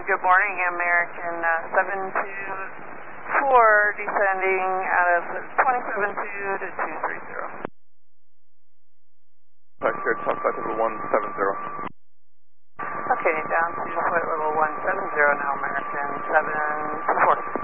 Good morning, American 724 descending out of 272 to 230. Sure, top flight level 170. Okay, down to flight level 170 now, American 724.